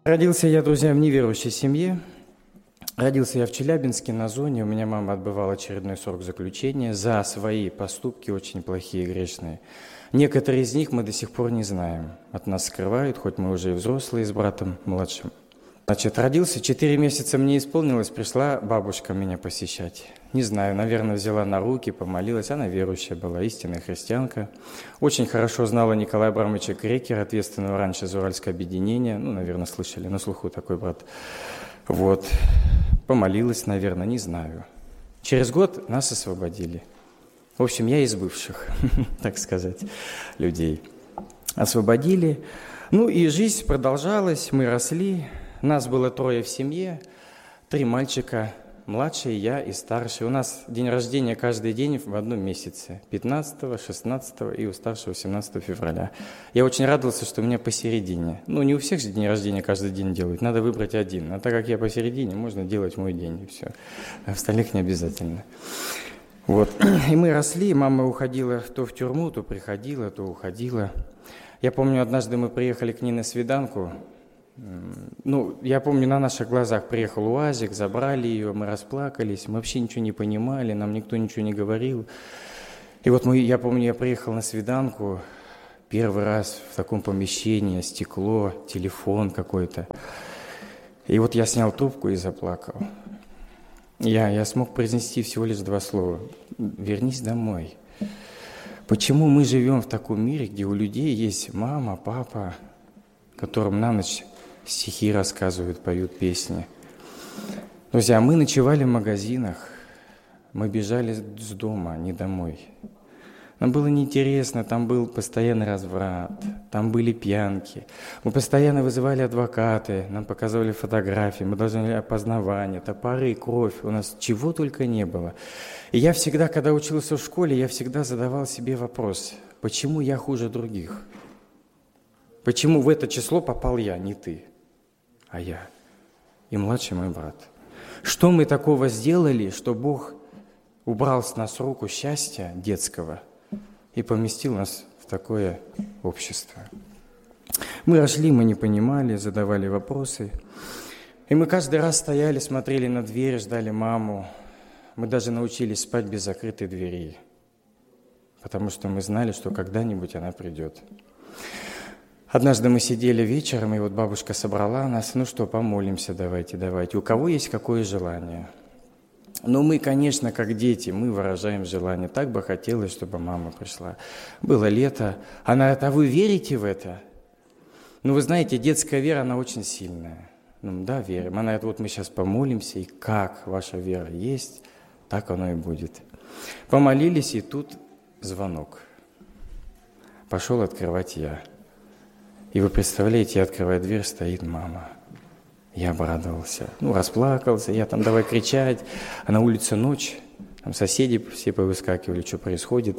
Родился я, друзья, в неверующей семье. Родился я в Челябинске на зоне. У меня мама отбывала очередной срок заключения за свои поступки, очень плохие, грешные. Некоторые из них мы до сих пор не знаем. От нас скрывают, хоть мы уже и взрослые с братом младшим. Родился, 4 месяца мне исполнилось, пришла бабушка меня посещать. Не знаю, наверное, взяла на руки, помолилась. Она верующая была, истинная христианка. Очень хорошо знала Николая Абрамовича Крекера, ответственного раньше за Уральское объединение. Наверное, слышали, на слуху такой брат. Помолилась, наверное, не знаю. Через год нас освободили. В общем, я из бывших, так сказать, людей. Освободили. И жизнь продолжалась, мы росли. Нас было 3 в семье, 3 мальчика, младший, я и старший. У нас день рождения каждый день в одном месяце, 15, 16 и у старшего 17 февраля. Я очень радовался, что у меня посередине. Не у всех же день рождения каждый день делают, надо выбрать один. А так как я посередине, можно делать мой день, и все. А остальных не обязательно. И мы росли, мама уходила то в тюрьму, то приходила, то уходила. Я помню, однажды мы приехали к ней на свиданку. Я помню, на наших глазах приехал УАЗик, забрали ее, мы расплакались, мы вообще ничего не понимали, нам никто ничего не говорил. Я помню, я приехал на свиданку, первый раз в таком помещении, стекло, телефон какой-то. И я снял трубку и заплакал. Я смог произнести всего лишь 2 слова: «Вернись домой». Почему мы живем в таком мире, где у людей есть мама, папа, которым на ночь стихи рассказывают, поют песни? Друзья, мы ночевали в магазинах, мы бежали с дома, не домой. Нам было неинтересно, там был постоянный разврат, там были пьянки. Мы постоянно вызывали адвокаты, нам показывали фотографии, мы должны были опознавание, топоры, кровь, у нас чего только не было. И я всегда, когда учился в школе, я всегда задавал себе вопрос: почему я хуже других? Почему в это число попал я, не ты, а я и младший мой брат? Что мы такого сделали, что Бог убрал с нас руку счастья детского и поместил нас в такое общество? Мы росли, мы не понимали, задавали вопросы. И мы каждый раз стояли, смотрели на дверь, ждали маму. Мы даже научились спать без закрытой двери, потому что мы знали, что когда-нибудь она придет. Однажды мы сидели вечером, и бабушка собрала нас: помолимся, давайте. У кого есть какое желание? Мы, конечно, как дети, мы выражаем желание. Так бы хотелось, чтобы мама пришла. Было лето. Она говорит: а вы верите в это? Вы знаете, детская вера, она очень сильная. Да, верим. Она говорит: мы сейчас помолимся, и как ваша вера есть, так оно и будет. Помолились, и тут звонок. Пошел открывать я. И вы представляете, я открываю дверь, стоит мама. Я обрадовался, расплакался, я там давай кричать. А на улице ночь, там соседи все повыскакивали, что происходит.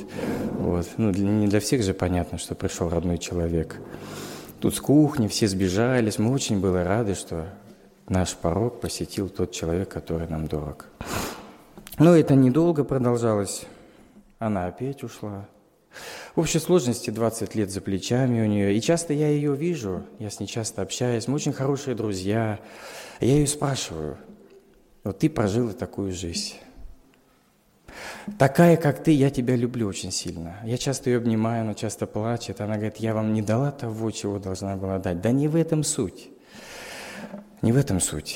Не для всех же понятно, что пришел родной человек. Тут с кухни все сбежались, мы очень были рады, что наш порог посетил тот человек, который нам дорог. Но это недолго продолжалось, она опять ушла. В общей сложности 20 лет за плечами у нее. И часто я ее вижу, я с ней часто общаюсь, мы очень хорошие друзья. Я ее спрашиваю: ты прожила такую жизнь. Такая, как ты, я тебя люблю очень сильно. Я часто ее обнимаю, она часто плачет. Она говорит: я вам не дала того, чего должна была дать. Да не в этом суть. Не в этом суть.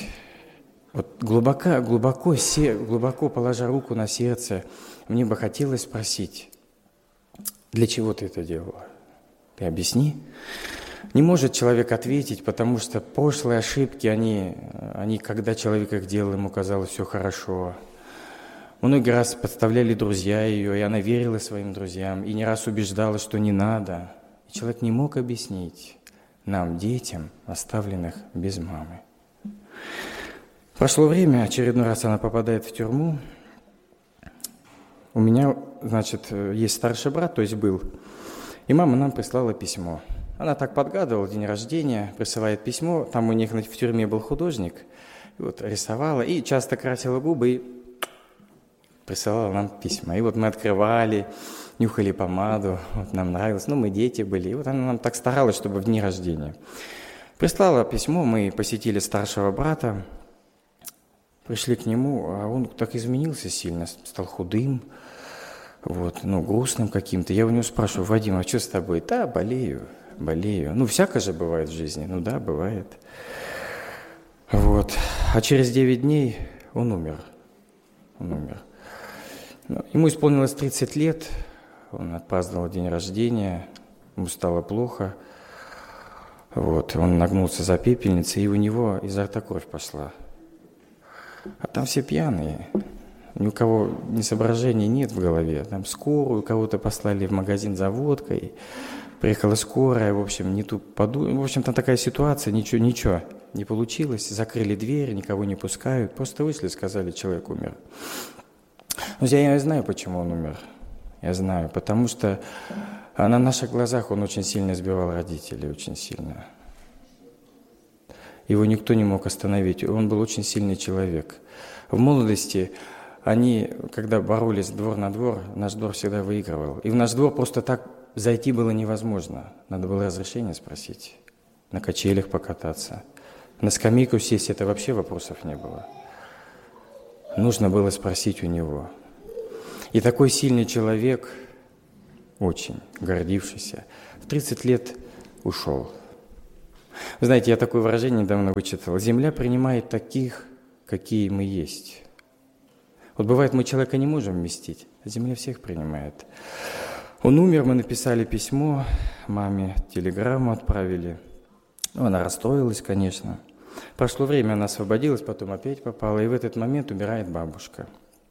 Глубоко положа руку на сердце, мне бы хотелось спросить: для чего ты это делала? Ты объясни. Не может человек ответить, потому что прошлые ошибки, они когда человек их делал, ему казалось все хорошо. Много раз подставляли друзья ее, и она верила своим друзьям, и не раз убеждала, что не надо. И человек не мог объяснить нам, детям, оставленных без мамы. Прошло время, очередной раз она попадает в тюрьму. У меня, есть старший брат, то есть был, и мама нам прислала письмо. Она так подгадывала, день рождения, присылает письмо, там у них в тюрьме был художник, рисовала, и часто красила губы, и присылала нам письма. И мы открывали, нюхали помаду, нам нравилось, мы дети были, и она нам так старалась, чтобы в дни рождения. Прислала письмо, мы посетили старшего брата, пришли к нему, а он так изменился сильно, стал худым, грустным каким-то. Я у него спрашиваю: Вадим, а что с тобой? Да, болею. Всякое же бывает в жизни. Да, бывает. А через 9 дней он умер. Ему исполнилось 30 лет, он отпраздновал день рождения, ему стало плохо. Он нагнулся за пепельницей, и у него изо рта кровь пошла. А там все пьяные. Ни у кого ни соображений нет в голове. Там скорую, кого-то послали в магазин за водкой. Приехала скорая, там такая ситуация, ничего не получилось. Закрыли дверь, никого не пускают. Просто вышли, сказали, человек умер. Друзья, я знаю, почему он умер. Я знаю, потому что на наших глазах он очень сильно избивал родителей, очень сильно. Его никто не мог остановить. Он был очень сильный человек. В молодости они, когда боролись двор на двор, наш двор всегда выигрывал. И в наш двор просто так зайти было невозможно. Надо было разрешение спросить, на качелях покататься. На скамейку сесть — это вообще вопросов не было. Нужно было спросить у него. И такой сильный человек, очень гордившийся, в 30 лет ушел. Вы знаете, я такое выражение недавно вычитал. Земля принимает таких, какие мы есть. Бывает, мы человека не можем вместить, а земля всех принимает. Он умер, мы написали письмо, маме телеграмму отправили. Она расстроилась, конечно. Прошло время, она освободилась, потом опять попала. И в этот момент умирает бабушка.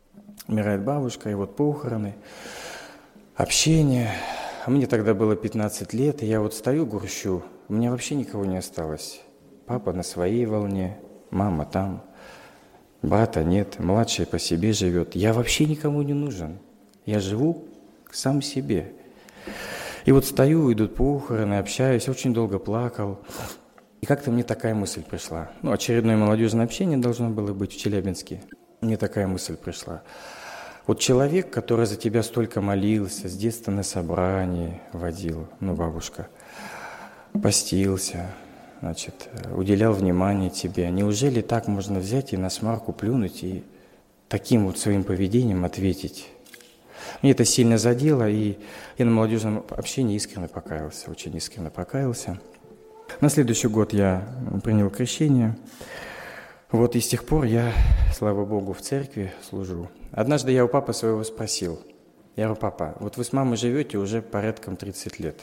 И похороны, общение. Мне тогда было 15 лет, и я стою, грущу. У меня вообще никого не осталось. Папа на своей волне, мама там. Брата нет, младший по себе живет. Я вообще никому не нужен. Я живу сам себе. И стою, идут похороны, общаюсь, очень долго плакал. И как-то мне такая мысль пришла. Очередное молодежное общение должно было быть в Челябинске. Мне такая мысль пришла. Человек, который за тебя столько молился, с детства на собрании водил, бабушка, постился, уделял внимание тебе. Неужели так можно взять и на смарку плюнуть и таким своим поведением ответить? Мне это сильно задело, и я на молодежном общении искренне покаялся, очень искренне покаялся. На следующий год я принял крещение. И с тех пор я, слава Богу, в церкви служу. Однажды я у папы своего спросил. Я говорю: папа, вы с мамой живете уже порядком 30 лет.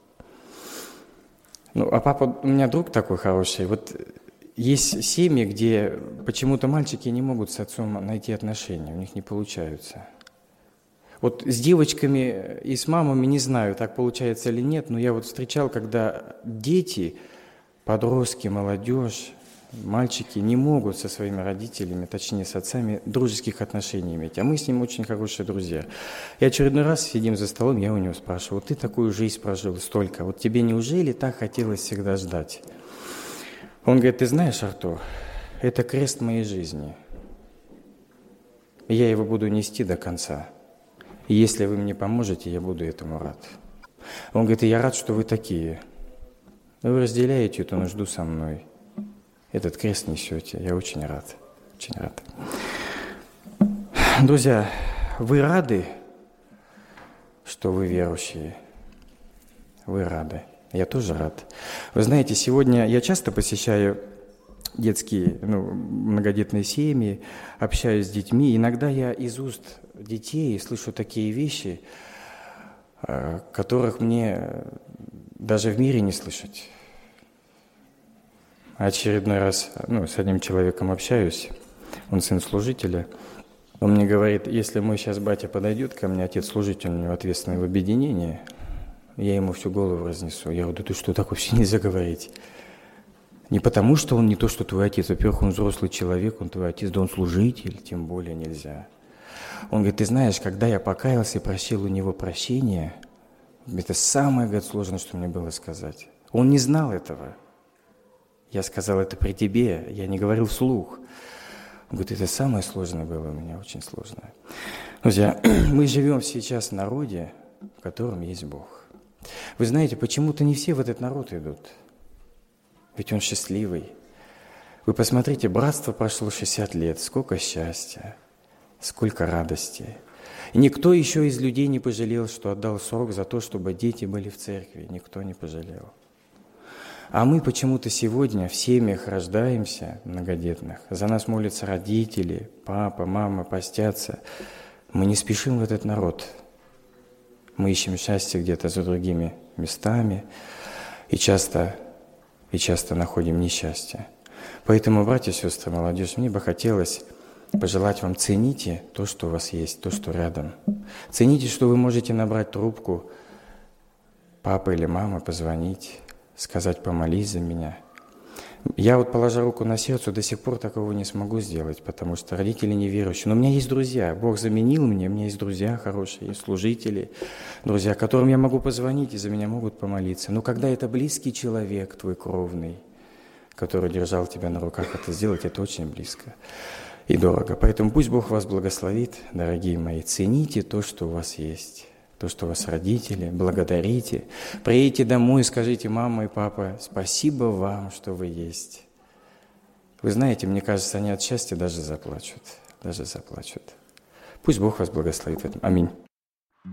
А папа, у меня друг такой хороший. Есть семьи, где почему-то мальчики не могут с отцом найти отношения, у них не получаются. С девочками и с мамами не знаю, так получается или нет, но я встречал, когда дети, подростки, молодежь, мальчики не могут со своими родителями, точнее с отцами, дружеских отношений иметь. А мы с ним очень хорошие друзья. И очередной раз сидим за столом, я у него спрашиваю: ты такую жизнь прожил столько, тебе неужели так хотелось всегда ждать? Он говорит: ты знаешь, Артур, это крест моей жизни. И я его буду нести до конца. И если вы мне поможете, я буду этому рад. Он говорит: и я рад, что вы такие. Вы разделяете эту нужду со мной. Этот крест несете. Я очень рад. Очень рад. Друзья, вы рады, что вы верующие? Вы рады. Я тоже рад. Вы знаете, сегодня я часто посещаю детские, многодетные семьи, общаюсь с детьми. Иногда я из уст детей слышу такие вещи, которых мне даже в мире не слышать. Очередной раз с одним человеком общаюсь, он сын служителя. Он мне говорит: если мой сейчас батя подойдет ко мне, отец служитель, у него ответственный в объединении, я ему всю голову разнесу. Я говорю: да ты что, так вообще нельзя говорить. Не потому, что он не то, что твой отец. Во-первых, он взрослый человек, он твой отец, да он служитель, тем более нельзя. Он говорит: ты знаешь, когда я покаялся и просил у него прощения, это самое, говорит, сложное, что мне было сказать. Он не знал этого. Я сказал это при тебе, я не говорил вслух. Он говорит: это самое сложное было у меня, очень сложное. Друзья, мы живем сейчас в народе, в котором есть Бог. Вы знаете, почему-то не все в этот народ идут. ведь он счастливый. Вы посмотрите, братство прошло 60 лет, сколько счастья, сколько радости. И никто еще из людей не пожалел, что отдал срок за то, чтобы дети были в церкви. Никто не пожалел. А мы почему-то сегодня в семьях рождаемся многодетных. За нас молятся родители, папа, мама, постятся. Мы не спешим в этот народ. Мы ищем счастье где-то за другими местами и часто находим несчастье. Поэтому, братья и сестры, молодежь, мне бы хотелось пожелать вам: цените то, что у вас есть, то, что рядом. Цените, что вы можете набрать трубку, папа или мама, позвонить, сказать: помолись за меня. Я вот, положа руку на сердце, до сих пор такого не смогу сделать, потому что родители неверующие. Но у меня есть друзья, Бог заменил мне, у меня есть друзья хорошие, есть служители, друзья, которым я могу позвонить и за меня могут помолиться. Но когда это близкий человек, твой кровный, который держал тебя на руках, это сделать, это очень близко и дорого. Поэтому пусть Бог вас благословит, дорогие мои. Цените то, что у вас есть, то, что у вас родители, благодарите. Приедете домой и скажите: мама и папа, спасибо вам, что вы есть. Вы знаете, мне кажется, они от счастья даже заплачут. Пусть Бог вас благословит в этом. Аминь.